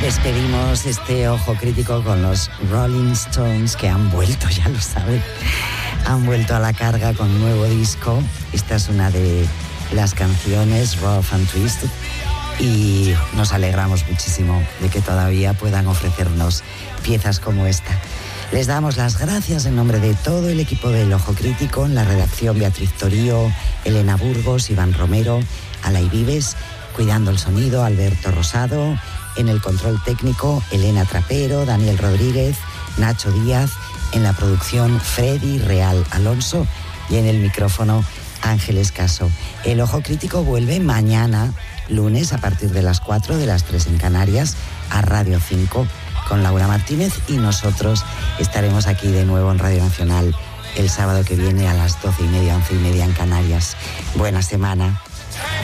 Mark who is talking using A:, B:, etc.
A: Despedimos este ojo crítico con los Rolling Stones, que han vuelto, ya lo saben. Han vuelto a la carga con un nuevo disco. Esta es una de las canciones, Rough and Twisted, y nos alegramos muchísimo de que todavía puedan ofrecernos piezas como esta. Les damos las gracias en nombre de todo el equipo del Ojo Crítico, en la redacción Beatriz Torío, Elena Burgos, Iván Romero, Alay Vives, cuidando el sonido, Alberto Rosado, en el control técnico, Elena Trapero, Daniel Rodríguez, Nacho Díaz, en la producción, Freddy Real Alonso, y en el micrófono, Ángeles Caso. El Ojo Crítico vuelve mañana, lunes, a partir de las 4, de las 3 en Canarias, a Radio 5, con Laura Martínez, y nosotros estaremos aquí de nuevo en Radio Nacional el sábado que viene a las 12:30, 11:30 en Canarias. Buena semana.